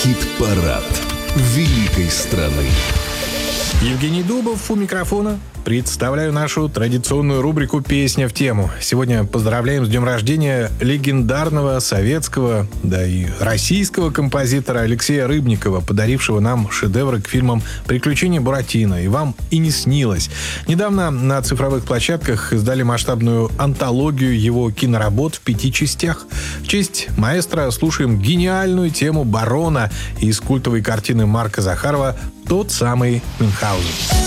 Хит-парад великой страны. Евгений Дубов у микрофона. Представляю нашу традиционную рубрику «Песня в тему». Сегодня поздравляем с днем рождения легендарного советского, да и российского композитора Алексея Рыбникова, подарившего нам шедевры к фильмам «Приключения Буратино» и «Вам и не снилось». Недавно на цифровых площадках издали масштабную антологию его киноработ в 5 частях. В честь маэстро слушаем гениальную тему «Барона» из культовой картины Марка Захарова «Тот самый Мюнхгаузен».